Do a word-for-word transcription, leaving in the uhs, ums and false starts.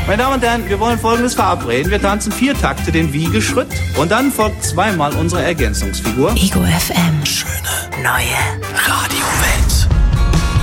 Meine Damen und Herren, wir wollen Folgendes verabreden. Wir tanzen vier Takte den Wiegeschritt und dann folgt zweimal unsere Ergänzungsfigur. Ego F M. Schöne neue Radiowelt.